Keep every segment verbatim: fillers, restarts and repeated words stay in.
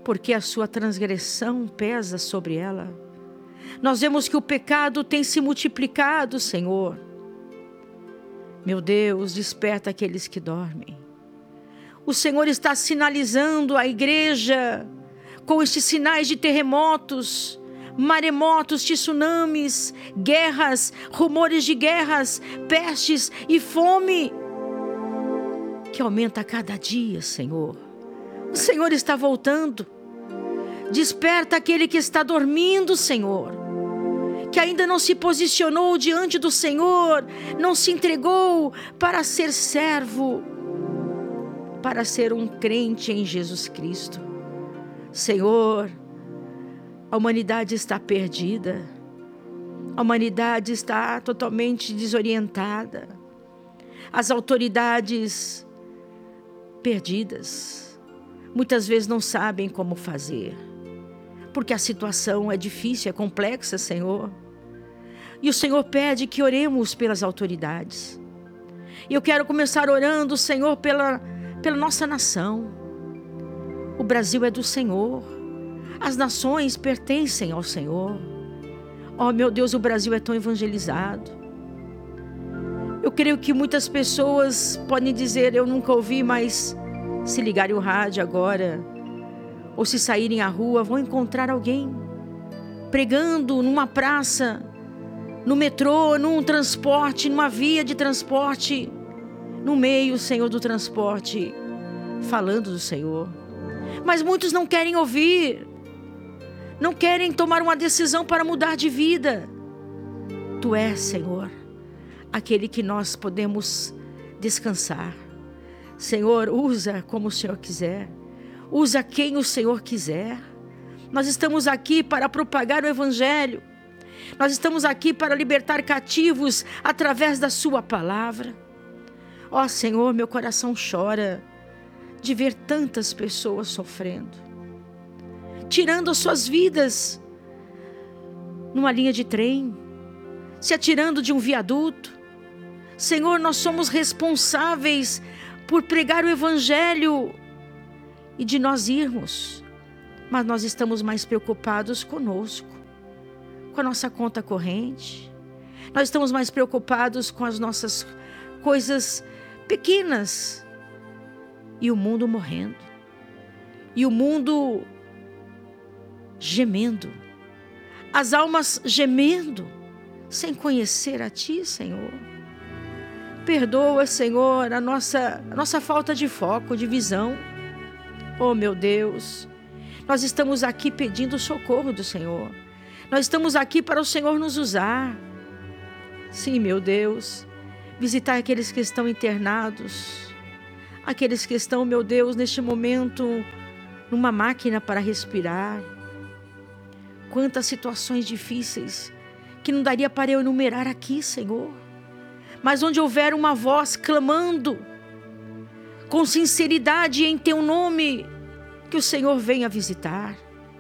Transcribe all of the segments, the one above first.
porque a sua transgressão pesa sobre ela. Nós vemos que o pecado tem se multiplicado, Senhor. Meu Deus, desperta aqueles que dormem. O Senhor está sinalizando a igreja com estes sinais de terremotos, maremotos, tsunamis, guerras, rumores de guerras, pestes e fome, que aumenta a cada dia, Senhor. O Senhor está voltando. Desperta aquele que está dormindo, Senhor, que ainda não se posicionou diante do Senhor, não se entregou para ser servo, para ser um crente em Jesus Cristo. Senhor, a humanidade está perdida, a humanidade está totalmente desorientada, as autoridades perdidas, muitas vezes não sabem como fazer, porque a situação é difícil, é complexa, Senhor. E o Senhor pede que oremos pelas autoridades. E eu quero começar orando, Senhor, pela, pela nossa nação. O Brasil é do Senhor. As nações pertencem ao Senhor. Oh, meu Deus, o Brasil é tão evangelizado. Eu creio que muitas pessoas podem dizer, eu nunca ouvi, mas se ligarem o rádio agora, ou se saírem à rua, vão encontrar alguém pregando numa praça, no metrô, num transporte, numa via de transporte, no meio, Senhor, do transporte, falando do Senhor. Mas muitos não querem ouvir, não querem tomar uma decisão para mudar de vida. Tu és, Senhor, aquele que nós podemos descansar. Senhor, usa como o Senhor quiser. Usa quem o Senhor quiser. Nós estamos aqui para propagar o Evangelho. Nós estamos aqui para libertar cativos através da sua palavra. Ó Senhor, meu coração chora de ver tantas pessoas sofrendo, tirando as suas vidas numa linha de trem, se atirando de um viaduto. Senhor, nós somos responsáveis por pregar o Evangelho e de nós irmos, mas nós estamos mais preocupados conosco, com a nossa conta corrente. Nós estamos mais preocupados com as nossas coisas pequenas, e o mundo morrendo, e o mundo gemendo, as almas gemendo, sem conhecer a Ti, Senhor. Perdoa, Senhor, a nossa, a nossa falta de foco, de visão. Oh, meu Deus, nós estamos aqui pedindo socorro do Senhor. Nós estamos aqui para o Senhor nos usar. Sim, meu Deus, visitar aqueles que estão internados, aqueles que estão, meu Deus, neste momento, numa máquina para respirar. Quantas situações difíceis que não daria para eu enumerar aqui, Senhor. Mas onde houver uma voz clamando com sinceridade em Teu nome, que o Senhor venha visitar.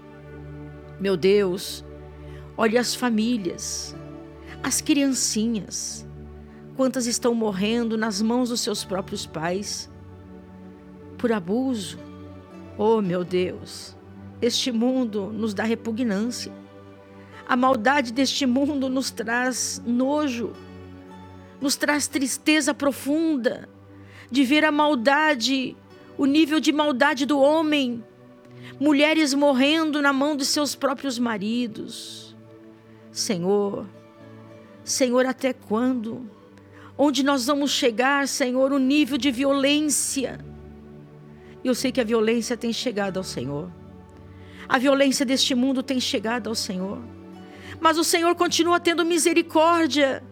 Meu Deus, olhe as famílias, as criancinhas, quantas estão morrendo nas mãos dos seus próprios pais, por abuso. Oh, meu Deus, este mundo nos dá repugnância. A maldade deste mundo nos traz nojo, nos traz tristeza profunda de ver a maldade, o nível de maldade do homem. Mulheres morrendo na mão de seus próprios maridos. Senhor, Senhor, até quando? Onde nós vamos chegar, Senhor, o nível de violência? Eu sei que a violência tem chegado ao Senhor. A violência deste mundo tem chegado ao Senhor. Mas o Senhor continua tendo misericórdia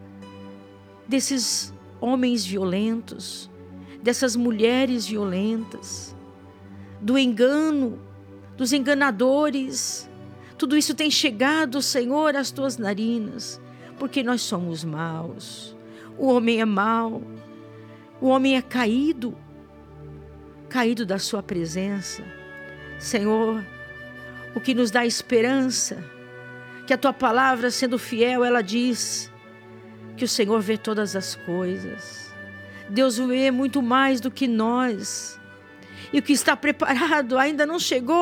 desses homens violentos, dessas mulheres violentas, do engano, dos enganadores. Tudo isso tem chegado, Senhor, às tuas narinas, porque nós somos maus. O homem é mau, o homem é caído, caído da sua presença. Senhor, o que nos dá esperança, que a tua palavra, sendo fiel, ela diz que o Senhor vê todas as coisas. Deus vê muito mais do que nós. E o que está preparado ainda não chegou